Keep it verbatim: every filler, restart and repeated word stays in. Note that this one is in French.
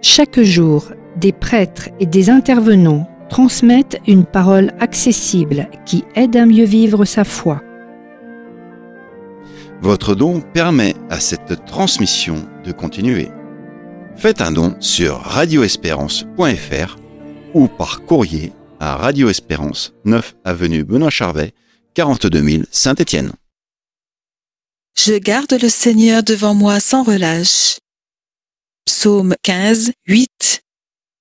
Chaque jour, des prêtres et des intervenants transmettent une parole accessible qui aide à mieux vivre sa foi. Votre don permet à cette transmission de continuer. Faites un don sur radio espérance point f r ou par courrier à Radio Espérance, neuf avenue Benoît Charvet, quarante-deux mille Saint-Étienne. Je garde le Seigneur devant moi sans relâche. Psaume quinze, huit.